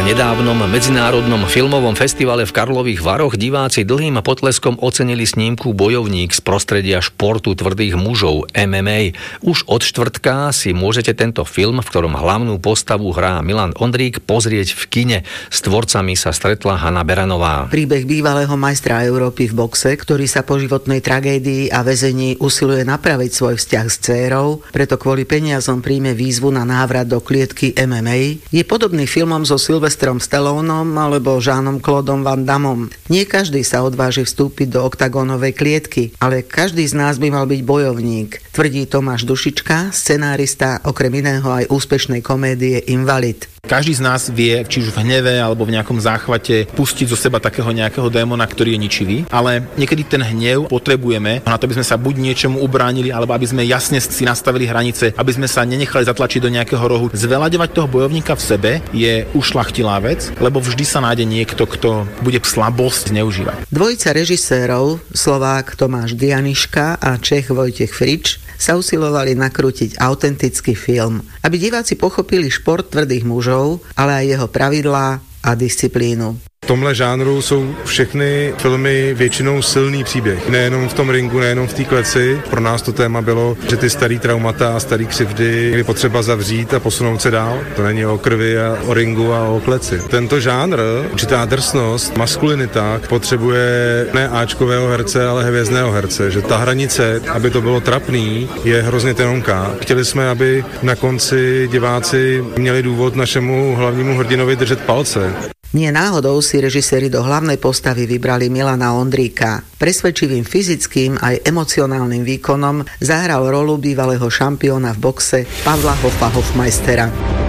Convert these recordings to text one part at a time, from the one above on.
Na nedávnom medzinárodnom filmovom festivale v Karlových Varoch diváci dlhým potleskom ocenili snímku Bojovník z prostredia športu tvrdých mužov MMA. Už od štvrtka si môžete tento film, v ktorom hlavnú postavu hrá Milan Ondrík, pozrieť v kine. S tvorcami sa stretla Hanna Beranová. Príbeh bývalého majstra Európy v boxe, ktorý sa po životnej tragédii a väzení usiluje napraviť svoj vzťah s dcérou, preto kvôli peniazom príjme výzvu na návrat do klietky MMA, je podobný filmom so Sylvestrom Stallonom alebo Jeanom-Claudom Van Dammom. Nie každý sa odváži vstúpiť do oktagónovej klietky, ale každý z nás by mal byť bojovník, tvrdí Tomáš Dušička, scenárista okrem iného aj úspešnej komédie Invalid. Každý z nás vie, či už v hneve alebo v nejakom záchvate pustiť zo seba takého nejakého démona, ktorý je ničivý, ale niekedy ten hnev potrebujeme na to, aby sme sa buď niečomu ubránili, alebo aby sme jasne si nastavili hranice, aby sme sa nenechali zatlačiť do nejakého rohu. Zveľaďovať toho bojovníka v sebe je ušľachtilá vec, lebo vždy sa nájde niekto, kto bude slabosť zneužívať. Dvojica režisérov, Slovák Tomáš Dianiška a Čech Vojtech Frič, sa usilovali nakrútiť autentický film, aby diváci pochopili šport tvrdých mužov, ale aj jeho pravidlá a disciplínu. V tomhle žánru jsou všechny filmy většinou silný příběh. Nejenom v tom ringu, nejenom v té kleci. Pro nás to téma bylo, že ty starý traumata a starý křivdy je potřeba zavřít a posunout se dál. To není o krvi a o ringu a o kleci. Tento žánr, určitá drsnost, maskulinita potřebuje ne áčkového herce, ale hvězdného herce. Že ta hranice, aby to bylo trapný, je hrozně tenonká. Chtěli jsme, aby na konci diváci měli důvod našemu hlavnímu hrdinovi držet palce. Nie náhodou si režiséri do hlavnej postavy vybrali Milana Ondríka. Presvedčivým fyzickým aj emocionálnym výkonom zahral rolu bývalého šampióna v boxe Pavla Hofmeistera.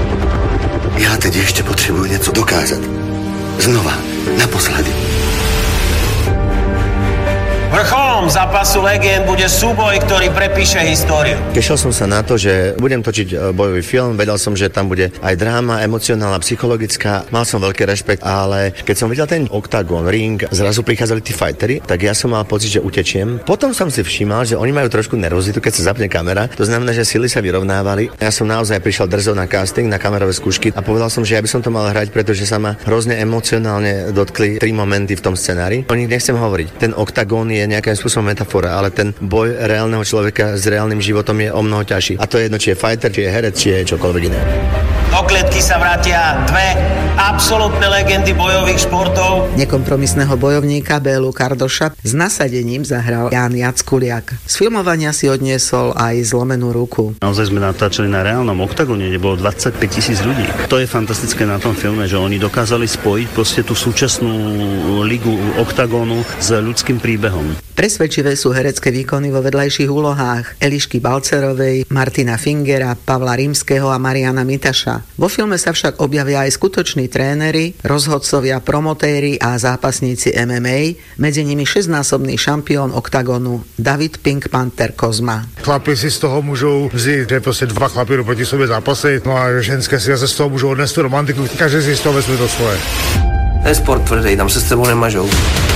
Ja teď ešte potrebujem niečo dokázať. Znova, naposledy. Vrcholom zápasu legend bude súboj, ktorý prepíše históriu. Tešil som sa na to, že budem točiť bojový film, vedel som, že tam bude aj dráma, emocionálna, psychologická, mal som veľký rešpekt, ale keď som videl ten oktagón, ring, zrazu prichádzali tí fightery, tak ja som mal pocit, že utečiem. Potom som si všímal, že oni majú trošku nervozitu, keď sa zapne kamera, to znamená, že sily sa vyrovnávali. Ja som naozaj prišiel drzo na casting, na kamerové skúšky a povedal som, že ja by som to mal hrať, pretože sa ma hrozne emocionálne dotkli 3 momenty v tom scenári. O nich nechcem hovoriť. Ten oktagón je nejakým spôsobom metafora, ale ten boj reálneho človeka s reálnym životom je o mnoho ťažší. A to je jedno, či je fighter, či je herec, či je čokoľvek iné. Do klietky sa vrátia dve absolútne legendy bojových športov. Nekompromisného bojovníka Bélu Kardoša s nasadením zahral Ján Jackuliak. Z filmovania si odniesol aj zlomenú ruku. Naozaj sme natáčali na reálnom oktagóne, kde bolo 25 000 ľudí. To je fantastické na tom filme, že oni dokázali spojiť proste tú súčasnú ligu oktagónu s ľudským príbehom. Presvedčivé sú herecké výkony vo vedľajších úlohách Elišky Balcerovej, Martina Fingera, Pavla Rímskeho a Mariana Mitaša. Vo filme sa však objavia aj skutoční tréneri, rozhodcovia, promotéri a zápasníci MMA, medzi nimi 6-násobný šampión oktagonu David Pink Panther Kozma. Chlapi si z toho môžu vzít, že prostě 2 chlapi jdou proti sobě zápasy, no a ženské si zase z toho môžu odnést tu romantiku, každý si z toho vezme to svoje. To je sport tvrdý, tam se s tebou nemažou.